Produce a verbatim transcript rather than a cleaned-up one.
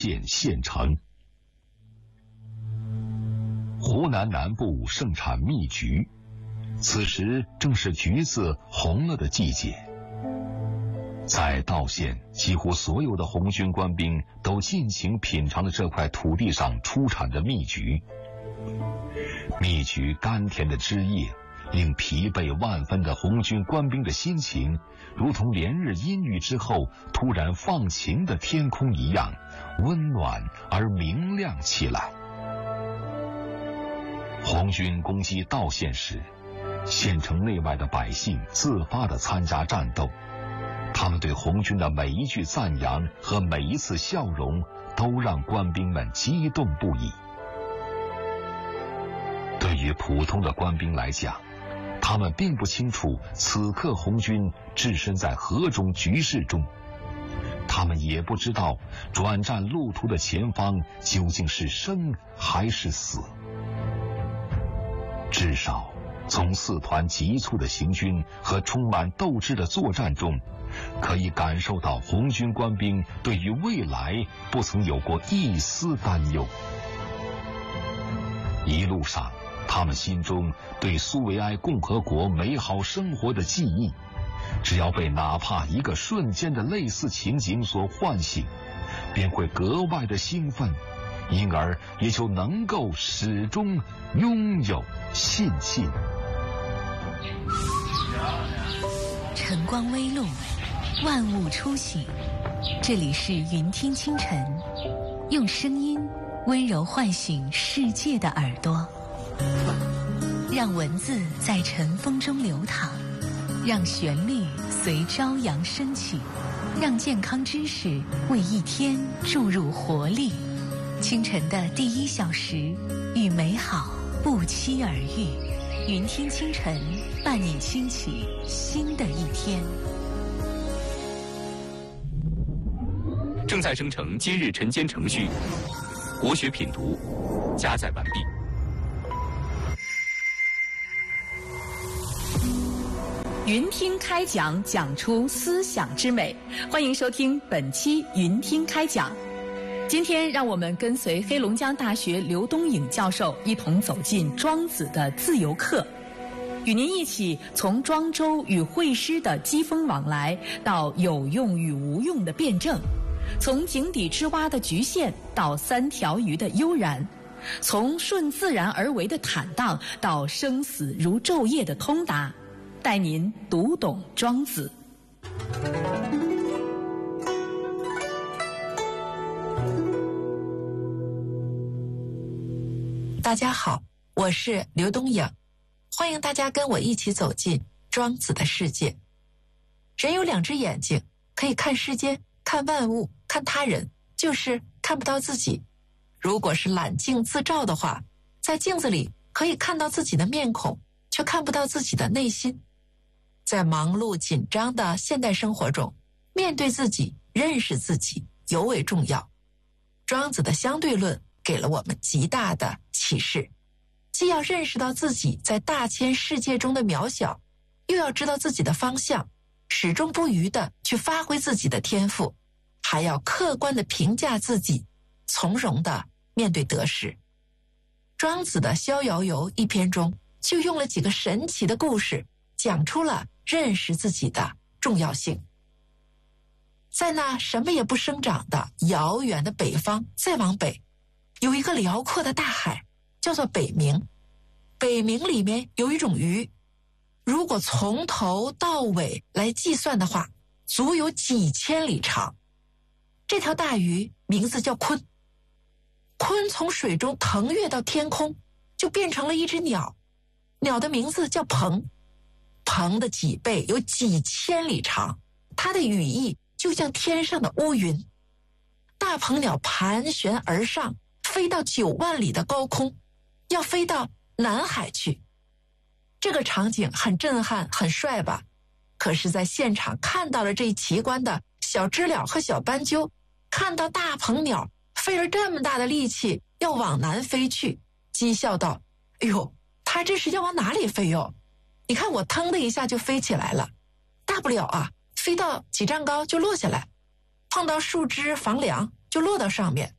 县县城。湖南南部盛产蜜橘，此时正是橘子红了的季节。在道县，几乎所有的红军官兵都尽情品尝了这块土地上出产的蜜橘。蜜橘甘甜的汁液，令疲惫万分的红军官兵的心情，如同连日阴雨之后突然放晴的天空一样，温暖而明亮起来。红军攻击道县时，县城内外的百姓自发地参加战斗，他们对红军的每一句赞扬和每一次笑容，都让官兵们激动不已。对于普通的官兵来讲，他们并不清楚此刻红军置身在何种局势中，他们也不知道转战路途的前方究竟是生还是死。至少从四团急促的行军和充满斗志的作战中，可以感受到红军官兵对于未来不曾有过一丝担忧。一路上，他们心中对苏维埃共和国美好生活的记忆，只要被哪怕一个瞬间的类似情景所唤醒，便会格外的兴奋，因而也就能够始终拥有信心。 晨光微露，万物初醒，这里是云听清晨，用声音温柔唤醒世界的耳朵，让文字在晨风中流淌，让旋律随朝阳升起，让健康知识为一天注入活力。清晨的第一小时，与美好不期而遇。云听清晨，伴你兴起新的一天。 正在生成今日晨间程序，国学品读加载完毕。 云听开讲，讲出思想之美。欢迎收听本期云听开讲。今天让我们跟随黑龙江大学刘东颖教授一同走进庄子的自由课，与您一起从庄周与惠施的机锋往来，到有用与无用的辩证，从井底之蛙的局限到三条鱼的悠然，从顺自然而为的坦荡到生死如昼夜的通达，带您读懂庄子。 大家好，我是刘东颖，欢迎大家跟我一起走进庄子的世界。人有两只眼睛，可以看世间，看万物，看他人，就是看不到自己。如果是揽镜自照的话，在镜子里可以看到自己的面孔，却看不到自己的内心。在忙碌紧张的现代生活中，面对自己，认识自己尤为重要。庄子的相对论给了我们极大的启示，既要认识到自己在大千世界中的渺小，又要知道自己的方向，始终不渝地去发挥自己的天赋，还要客观地评价自己，从容地面对得失。庄子的《逍遥游》一篇中，就用了几个神奇的故事，讲出了认识自己的重要性。在那什么也不生长的遥远的北方，再往北，有一个辽阔的大海，叫做北冥。北冥里面有一种鱼，如果从头到尾来计算的话，足有几千里长。这条大鱼名字叫鲲，鲲从水中腾跃到天空，就变成了一只鸟，鸟的名字叫鹏，鹏的脊背有几千里长，它的羽翼就像天上的乌云。大鹏鸟盘旋而上，飞到九万里的高空，要飞到南海去。这个场景很震撼，很帅吧？可是在现场看到了这奇观的小知了和小斑鸠，看到大鹏鸟费了这么大的力气要往南飞去，讥笑道：哎呦，它这是要往哪里飞哟？你看我腾的一下就飞起来了，大不了啊，飞到几丈高就落下来，碰到树枝房梁就落到上面。